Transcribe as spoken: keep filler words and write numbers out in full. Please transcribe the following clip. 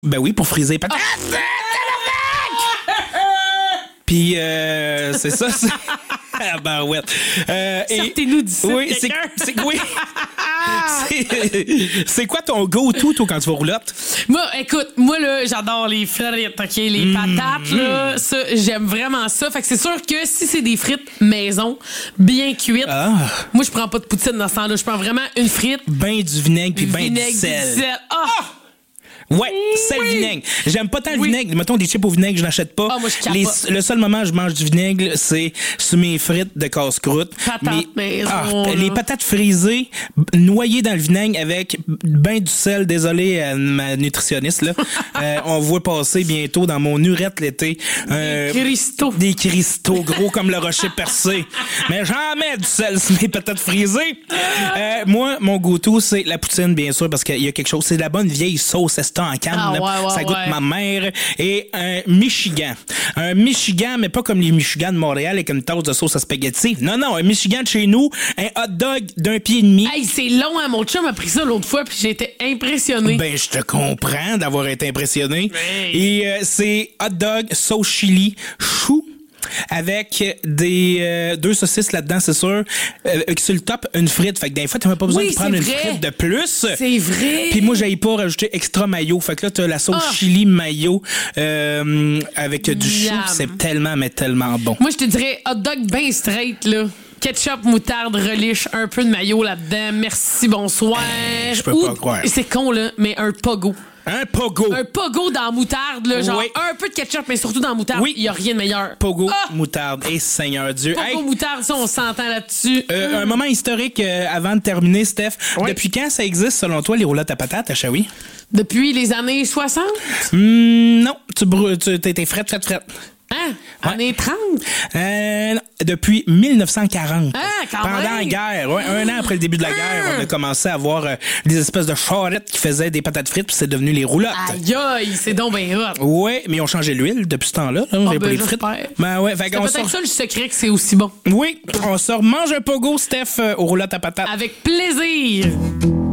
Ben oui, pour friser les patates. Puis, euh, c'est ça, c'est... Ah ben ouais. Euh, Sortez-nous d'ici, oui, c'est, c'est, oui. c'est, c'est quoi ton go-to, toi, quand tu vas roulotte? Moi, écoute, moi, là, j'adore les frites, OK? Les mmh, patates, là, ça, j'aime vraiment ça. Fait que c'est sûr que si c'est des frites maison, bien cuites, ah. moi, je prends pas de poutine dans ce temps-là. Je prends vraiment une frite. Ben du vinaigre puis ben du sel. Du sel. Ah! Oh! Ouais, sel oui. vinaigre. J'aime pas tant le oui. vinaigre. Mettons des chips au vinaigre, je n'achète pas. Oh, moi, je Les, le seul moment où je mange du vinaigre, c'est sur mes frites de casse-croûte. Patates maison, ah, les patates frisées, noyées dans le vinaigre avec ben du sel. Désolé à ma nutritionniste, là. euh, on voit passer bientôt dans mon urette l'été. Euh, des cristaux. Des cristaux gros comme le rocher percé. Mais j'en mets du sel sur mes patates frisées. Euh, moi, mon go-to, c'est la poutine, bien sûr, parce qu'il y a quelque chose. C'est de la bonne vieille sauce eston en canne, ah, ouais, ouais, ça goûte ouais. ma mère. Et un Michigan. Un Michigan, mais pas comme les Michigan de Montréal avec une tasse de sauce à spaghetti. Non, non, un Michigan de chez nous, un hot dog d'un pied et demi. Hey, c'est long, hein? Mon chum a pris ça l'autre fois, puis j'ai été impressionné. Ben, je te comprends d'avoir été impressionné. Hey. Et euh, c'est hot dog, sauce chili, chou, avec des euh, deux saucisses là-dedans, c'est sûr. Euh, sur le top, une frite. Fait que des fois, t'as même pas besoin oui, de prendre une vrai. frite de plus. C'est vrai. Puis moi, j'aille pas rajouter extra mayo. Fait que là, t'as la sauce oh. chili mayo euh, avec du chou. C'est tellement, mais tellement bon. Moi, je te dirais hot dog bien straight, là. Ketchup, moutarde, relish, un peu de mayo là-dedans. Merci, bonsoir. Je peux Ou, pas croire. C'est con, là, mais un pogo. Un pogo. Un pogo dans la moutarde, là, genre oui. un peu de ketchup, mais surtout dans la moutarde. Oui. Il n'y a rien de meilleur. Pogo, ah! Moutarde. Et Seigneur Dieu. Pogo, hey. Moutarde, ça, on s'entend là-dessus. Euh, mmh. Un moment historique euh, avant de terminer, Steph. Oui. Depuis quand ça existe, selon toi, les roulottes à patates à Shawi? Depuis les années soixante? Mmh, non. Tu, brû- tu t'es frette, frette, frette. Hein? Ouais. Années trente? Euh, depuis dix-neuf cent quarante. Ah, quand Pendant même. la guerre. Ouais, un an après le début de la ah. guerre, on a commencé à avoir euh, des espèces de charrettes qui faisaient des patates frites, puis c'est devenu les roulottes. Aïe, aïe, c'est donc bien hot. Ouais, mais ils ont changé l'huile depuis ce temps-là. Là, on oh, ben, ben, les frites. Ben ouais, fait c'est qu'on peut-être sort... ça le secret que c'est aussi bon. Oui, on se remange un pogo, Steph, euh, aux roulottes à patates. Avec plaisir.